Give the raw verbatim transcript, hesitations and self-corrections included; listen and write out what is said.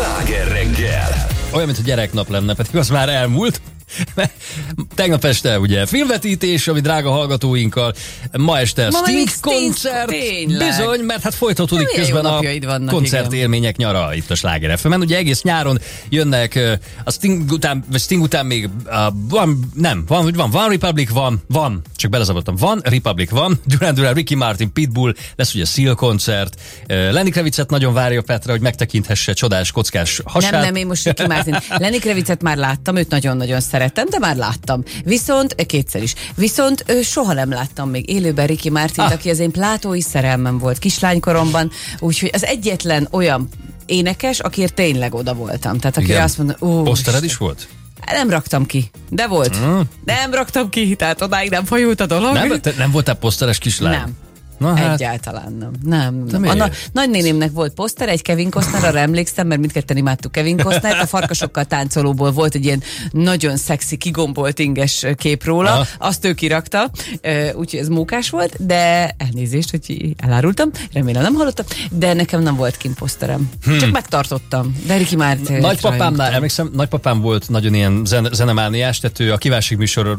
Sláger reggel. Olyan, mint a gyereknap lenne, pedig az már elmúlt. Tegnap este ugye filmvetítés, ami drága hallgatóinkkal. Ma este Ma Sting még Sting, koncert. tényleg. Bizony, mert hát folytatódik Milyen jó közben a napjaid vannak, koncertélmények nyara itt a Sláger ef emen. Ugye egész nyáron jönnek uh, a Sting után, vagy Sting után még uh, van, nem, van, hogy van, van Republic, van, van, csak belezabottam, van Republic, van, Duran Duran, Ricky Martin, Pitbull, lesz ugye Seal koncert. Uh, Lenny Kravitzet nagyon várja Petra, hogy megtekinthesse csodás kockás hasát. Nem, nem, én most Ricky Martin. Lenny Kravitzet már láttam, őt nagyon-nagyon szeretem, de már láttam. Viszont, kétszer is. Viszont ő, soha nem láttam még élőben Ricky Martint, ah. aki az én plátói szerelmem volt kislánykoromban, úgyhogy az egyetlen olyan énekes, akiért tényleg oda voltam. Tehát akire azt mondta, ó, posztered is volt? Nem raktam ki, de volt. Mm. Nem raktam ki, tehát odáig nem fajult a dolog. Nem, te nem voltál poszteres kislány? Nem. Na, hát. Egyáltalán nem. nem, nem. A na- nagynénémnek volt poszter, egy Kevin Costner, arra emlékszem, mert mindketten imádtuk Kevin Costnert. A Farkasokkal táncolóból volt egy ilyen nagyon szexi, kigombolt inges kép róla. Aha. Azt ő kirakta, úgyhogy ez mókás volt, de elnézést, hogy elárultam, remélem nem hallottam, de nekem nem volt kint poszterem. Hmm. Csak megtartottam. De Ricky Martin. Nagypapámnál, emlékszem, nagypapám volt nagyon ilyen zen- zenemániás, tehát ő a Kívánság műsor